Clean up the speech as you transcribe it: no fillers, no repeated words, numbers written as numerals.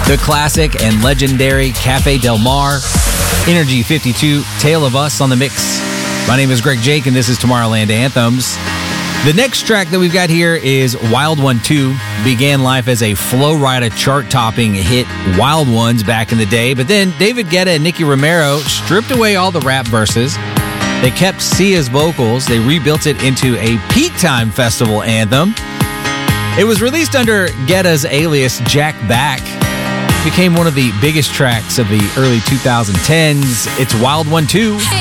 The classic and legendary Cafe Del Mar, Energy 52, Tale of Us on the mix. My name is Greg Jake, and this is Tomorrowland Anthems. The next track that we've got here is Wild One 2. Began life as a Flo Rida chart-topping hit, Wild Ones, back in the day. But then David Guetta and Nicky Romero stripped away all the rap verses. They kept Sia's vocals. They rebuilt it into a peak time festival anthem. It was released under Guetta's alias Jack Back. It became one of the biggest tracks of the early 2010s. It's Wild One 2.